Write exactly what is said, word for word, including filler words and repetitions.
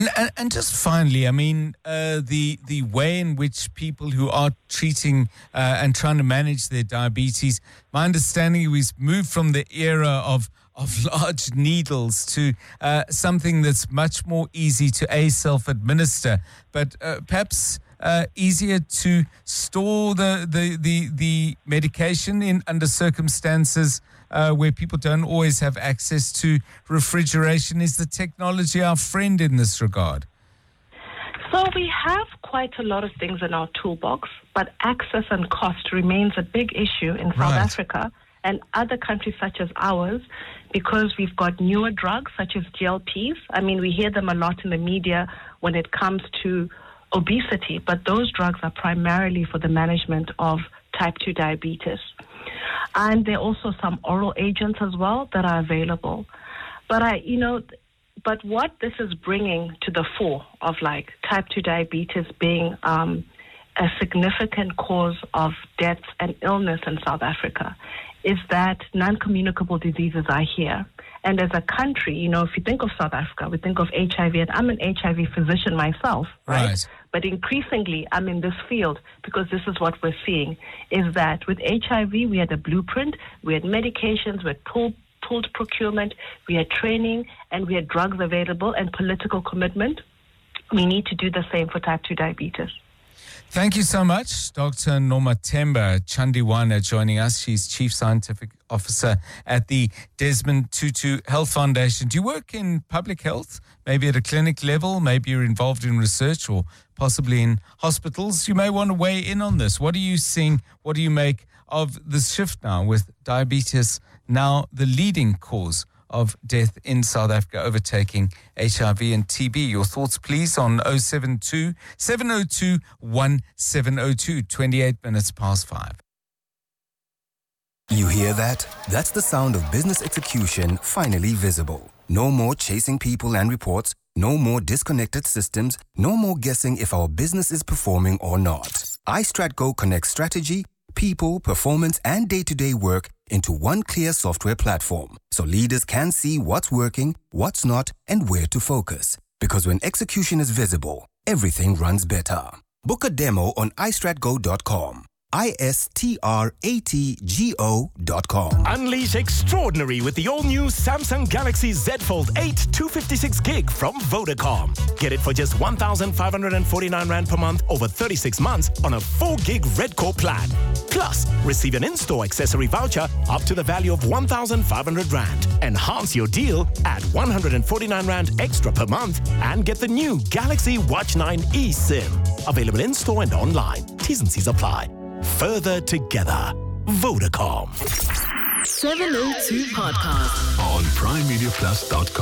And, and just finally, I mean, uh, the the way in which people who are treating uh, and trying to manage their diabetes, my understanding, we've moved from the era of of large needles to uh, something that's much more easy to a self-administer, but uh, perhaps uh, easier to store the the the, the medication in under circumstances Uh, where people don't always have access to refrigeration. Is the technology our friend in this regard? So we have quite a lot of things in our toolbox, but access and cost remains a big issue in South Right. Africa and other countries such as ours, because we've got newer drugs such as G L Ps. I mean, we hear them a lot in the media when it comes to obesity, but those drugs are primarily for the management of type two diabetes. And there are also some oral agents as well that are available. But I, you know, but what this is bringing to the fore of like type two diabetes being um, a significant cause of deaths and illness in South Africa is that non-communicable diseases are here. And as a country, you know, if you think of South Africa, we think of H I V, and I'm an H I V physician myself, right? Right. But increasingly, I'm in this field because this is what we're seeing, is that with H I V, we had a blueprint, we had medications, we had pool, pooled procurement, we had training, and we had drugs available and political commitment. We need to do the same for type two diabetes. Thank you so much, Doctor Nomathemba Chandiwana, joining us. She's Chief Scientific Officer at the Desmond Tutu Health Foundation. Do you work in public health, maybe at a clinic level? Maybe you're involved in research or possibly in hospitals? You may want to weigh in on this. What are you seeing? What do you make of this shift now with diabetes now the leading cause of death in South Africa, overtaking H I V and T B? Your thoughts, please, on oh seven two, seven oh two, one seven oh two, twenty-eight minutes past five. You hear that? That's the sound of business execution finally visible. No more chasing people and reports, no more disconnected systems, no more guessing if our business is performing or not. iStratGo connects strategy, people, performance, and day-to-day work into one clear software platform, so leaders can see what's working, what's not, and where to focus. Because when execution is visible, everything runs better. Book a demo on i strat go dot com. I S T R A T G O dot com. Unleash extraordinary with the all-new Samsung Galaxy Z Fold eight two fifty-six gig from Vodacom. Get it for just one thousand five hundred forty-nine rand per month over thirty-six months on a four gig Red Core plan. Plus, receive an in-store accessory voucher up to the value of one thousand five hundred rand. Enhance your deal at one hundred forty-nine rand extra per month and get the new Galaxy Watch nine eSIM. Available in-store and online. T's and C's apply. Further together. Vodacom. seven oh two Podcast. On prime media plus dot com.